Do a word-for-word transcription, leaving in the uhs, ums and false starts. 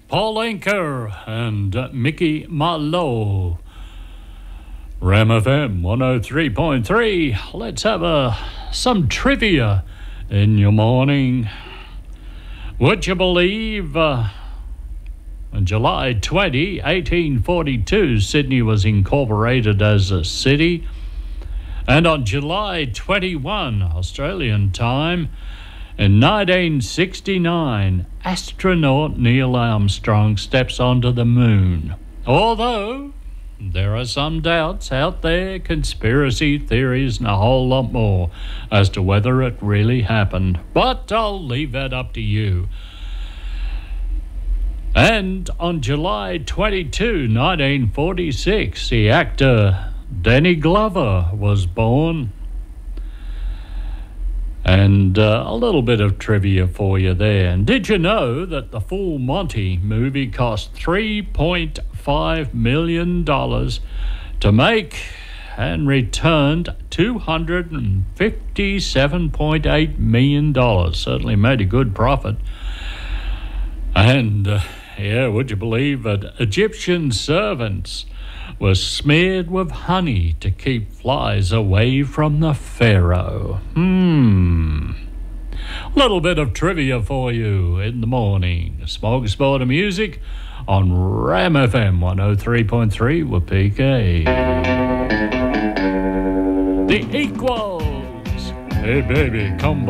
Paul Anker and uh, Mickey Marlowe. Ram F M one oh three point three. Let's have uh, some trivia in your morning. Would you believe uh, on July twentieth, eighteen forty-two, Sydney was incorporated as a city. And on July twenty-first, Australian time, in nineteen sixty-nine, astronaut Neil Armstrong steps onto the moon. Although there are some doubts out there, conspiracy theories and a whole lot more as to whether it really happened. But I'll leave that up to you. And on July twenty-second, nineteen forty-six, the actor Danny Glover was born. And uh, a little bit of trivia for you there. And did you know that the Full Monty movie cost three point five million dollars to make and returned two hundred fifty-seven point eight million dollars? Certainly made a good profit. And, uh, yeah, would you believe that Egyptian servants were smeared with honey to keep flies away from the pharaoh? Hmm. Little bit of trivia for you in the morning. Smorgasbord of music on Ram F M one oh three point three with P K. The Equals. Hey, baby, come by.